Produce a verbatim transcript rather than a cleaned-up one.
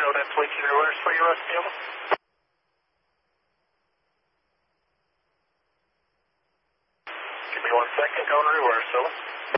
zero, that's way to reverse for you, Rusty, over. Give me one second, going reverse, over.